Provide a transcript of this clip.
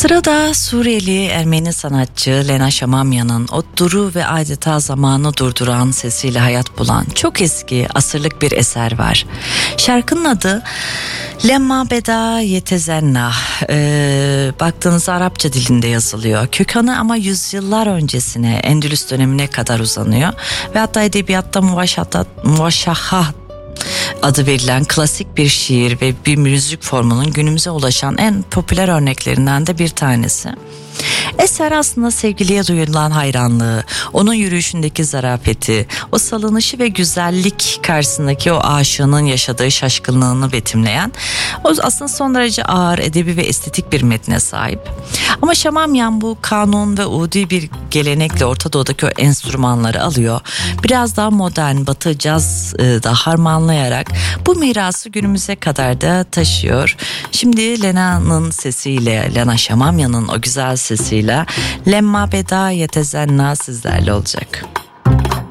Sırada Suriyeli Ermeni sanatçı Lena Shamamyan'ın o duru ve adeta zamanı durduran sesiyle hayat bulan çok eski asırlık bir eser var. Şarkının adı Lemma Beda Yetezenna. Baktığınızda Arapça dilinde yazılıyor. Kökanı ama yüzyıllar öncesine, Endülüs dönemine kadar uzanıyor. Ve hatta edebiyatta muvaşşaha adı verilen klasik bir şiir ve bir müzik formunun günümüze ulaşan en popüler örneklerinden de bir tanesi. Eser aslında sevgiliye duyulan hayranlığı, onun yürüyüşündeki zarafeti, o salınışı ve güzellik karşısındaki o aşığının yaşadığı şaşkınlığını betimleyen, o aslında son derece ağır, edebi ve estetik bir metne sahip. Ama Shamamyan bu kanun ve udi bir gelenekle Orta Doğu'daki o enstrümanları alıyor. Biraz daha modern, batı caz da harmanlayarak bu mirası günümüze kadar da taşıyor. Şimdi Lena'nın sesiyle, Lena Shamamyan'ın o güzel sesiyle Lemma Beda Yetezenna sizlerle olacak.